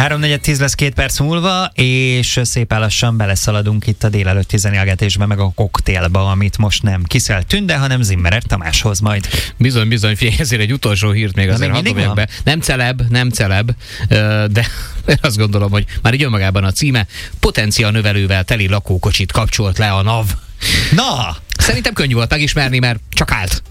3:10 lesz 2 perc múlva, és szépen lassan beleszaladunk itt a délelőtti zenélgetésbe, meg a koktélba, amit most nem Kiszel Tünde, hanem Zimmerer Tamáshoz majd. Bizony, figyelj, ezért egy utolsó hírt még azért hadd dobjak be. Nem celeb, de azt gondolom, hogy már így önmagában a címe, potenciál növelővel teli lakókocsit kapcsolt le a NAV. Na! Szerintem könnyű volt megismerni, mert csak állt.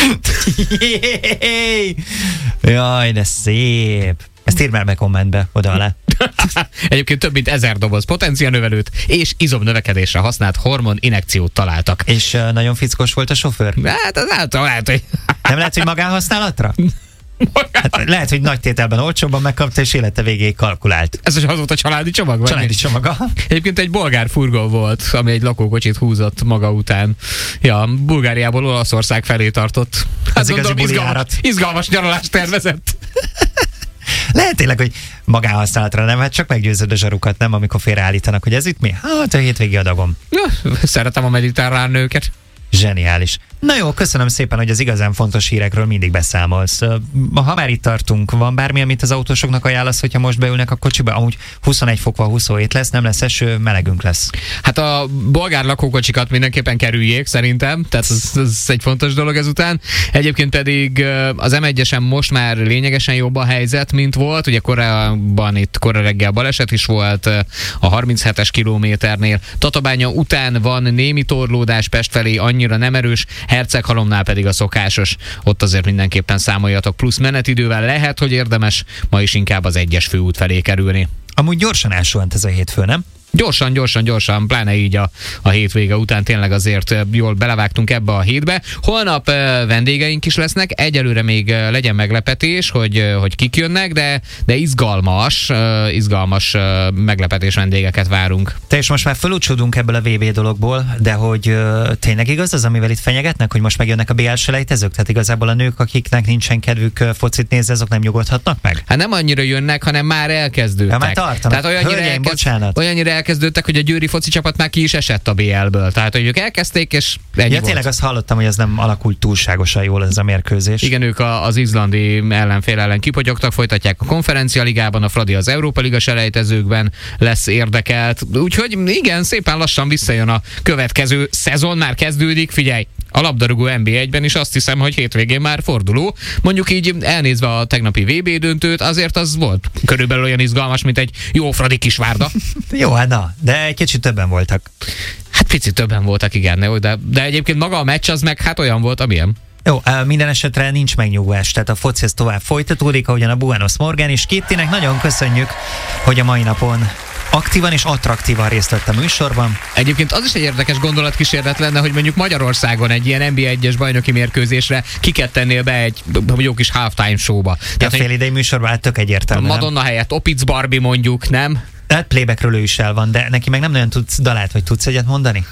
Jaj, de szép! Ezt írd már be kommentbe, oda alá. Egyébként több mint 1000 doboz potenciálnövelőt és izomnövekedésre használt hormon injekciót találtak. És nagyon fickós volt a sofőr? Hát az által lehet, hogy... Nem lehet, hogy magánhasználatra? Hát lehet, hogy nagy tételben olcsóbban megkapta, és élete végéig kalkulált. Ez az volt a családi csomag? Vagy? Családi csomaga. Egyébként egy bolgár furgon volt, ami egy lakókocsit húzott maga után. Ja, Bulgáriából Olaszország felé tartott. Az igazi bulijárat. Izgalmas nyaralást tervezett. Lehet tényleg, hogy magánhasználatra nem, hát csak meggyőzöd a zsarukat, nem, amikor félreállítanak, hogy ez itt mi? Hát a hétvégi adagom. Ja, szeretem a mediterrán nőket. Zseniális. Na jó, köszönöm szépen, hogy az igazán fontos hírekről mindig beszámolsz. Ha már itt tartunk, van bármi, amit az autósoknak ajánlasz, hogyha most beülnek a kocsiba? Amúgy 21 fok van, 27 lesz, nem lesz eső, melegünk lesz. Hát a bolgár lakókocsikat mindenképpen kerüljék szerintem, tehát ez egy fontos dolog ezután. Egyébként pedig az M1-esen most már lényegesen jobb a helyzet, mint volt. Ugye korábban itt kora reggel baleset is volt a 37-es kilométernél. Tatabánya után van némi torlódás Pest felé, annyira nem erős, Herceghalomnál pedig a szokásos, ott azért mindenképpen számoljatok plusz menetidővel, lehet, hogy érdemes ma is inkább az 1-es főút felé kerülni. Amúgy gyorsan elsuhant ez a hétfő, nem? Gyorsan, pláne így a hétvége után tényleg azért jól belevágtunk ebbe a hétbe. Holnap vendégeink is lesznek, egyelőre még legyen meglepetés, hogy kik jönnek, de izgalmas meglepetés vendégeket várunk. Te és most már felúcsúdunk ebből a VB dologból, de hogy tényleg igaz az, amivel itt fenyegetnek, hogy most megjönnek a BL selejtezők? Tehát igazából a nők, akiknek nincsen kedvük focit nézni, azok nem nyugodhatnak meg? Hát nem annyira jönnek, hanem már elkezdődtek. Ja, már tartanak. Tehát olyannyira elkezdődtek, hogy a győri foci csapat már ki is esett a BL-ből. Tehát, hogy ők elkezdték, és ennyi volt. Tényleg azt hallottam, hogy ez nem alakult túlságosan jól ez a mérkőzés. Igen, ők az izlandi ellenfél ellen kipogyogtak, folytatják a konferencialigában, a Fradi az Európa Liga selejtezőkben lesz érdekelt. Úgyhogy igen, szépen lassan visszajön a következő szezon, már kezdődik, figyelj! A labdarúgó NB1-ben is azt hiszem, hogy hétvégén már forduló. Mondjuk így elnézve a tegnapi VB döntőt, azért az volt körülbelül olyan izgalmas, mint egy jó Fradi Kisvárda. Jó, hát na, de egy kicsit többen voltak. Hát picit többen voltak, igen, de egyébként maga a meccs az meg hát olyan volt, amilyen. Jó, minden esetre nincs megnyugvás, tehát a foci ez tovább folytatódik, ahogyan a Buenos Morgan, és Kittinek nagyon köszönjük, hogy a mai napon aktívan és attraktívan részt vett a műsorban. Egyébként az is egy érdekes gondolatkísérlet lenne, hogy mondjuk Magyarországon egy ilyen NBA1-es bajnoki mérkőzésre kiket tennél be egy jó kis halftime showba. Tehát a fél idei műsorban hát tök egyértelmű. Madonna helyett Opitz Barbie mondjuk, nem? Tehát playbackről ő is el van, de neki meg nem nagyon tudsz dalát, vagy tudsz egyet mondani?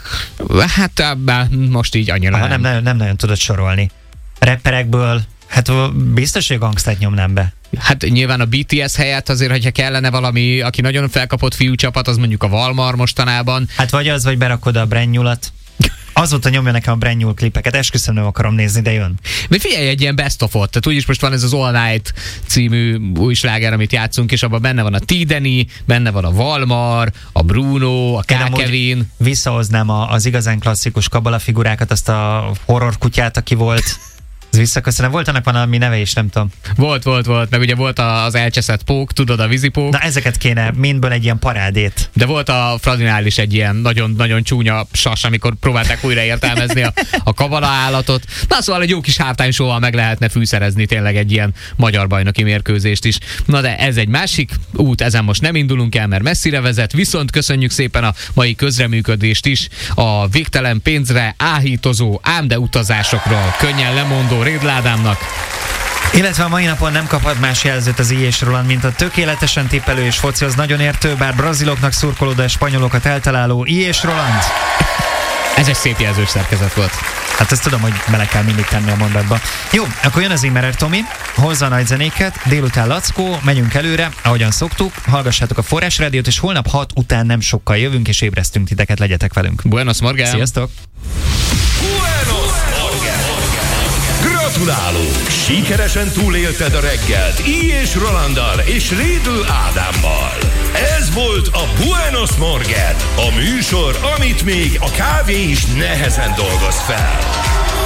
Hát most így annyira nem nagyon tudod sorolni. Rapperekből, hát biztos, hogy gangstát nyomnám be. Hát nyilván a BTS helyett azért, hogyha kellene valami, aki nagyon felkapott fiúcsapat, az mondjuk a Valmar mostanában. Hát vagy az, vagy berakod a Brand-nyulat. Azóta nyomja nekem a Brand-nyul klipeket, esküszöm, nem akarom nézni, de jön. De figyelj, egy ilyen best of-ot, tehát úgyis most van ez az All Night című új sláger, amit játszunk, és abban benne van a T-Deni, benne van a Valmar, a Bruno, a K-Kevin. Visszahoznám az igazán klasszikus kabala figurákat, azt a horror kutyát, aki volt. Visszaköszönöm. Volt annak valami neve is, nem tudom. Volt, meg ugye volt az elcseszett pók, tudod, a vízipók. Na ezeket kéne, mindből egy ilyen parádét. De volt a Fradinál is egy ilyen nagyon-nagyon csúnya sas, amikor próbálták újra értelmezni a kavala állatot. Na szóval egy jó kis halftime show-val meg lehetne fűszerezni tényleg egy ilyen magyar bajnoki mérkőzést is. Na de ez egy másik út, ezen most nem indulunk el, mert messzire vezet, viszont köszönjük szépen a mai közreműködést is, a végtelen pénzre áhítozó, ám de utazásokról könnyen lemondó Rédl Ádámnak. Illetve a mai napon nem kaphat más jelzőt az I. és Roland, mint a tökéletesen tippelő és focihoz nagyon értő, bár braziloknak szurkoló, de spanyolokat eltaláló I. és Roland. Ez egy szép jelzős szerkezet volt. Hát ezt tudom, hogy bele kell mindig tenni a mondatba. Jó, akkor jön az Zimmerer Tomi, hozza a nagy zenéket, délután Lackó, megyünk előre, ahogyan szoktuk, hallgassátok a Forrás Rádiót, és holnap 6 után nem sokkal jövünk, és ébresztünk titeket, legyetek velünk. Buenos Morgan! Sziasztok! Buenos Morgan! Gratulálunk! Sikeresen túlélted a reggelt Így és Rolanddal és Rédl Ádámmal. Ez volt a Buenos Morgen, a műsor, amit még a kávé is nehezen dolgoz fel.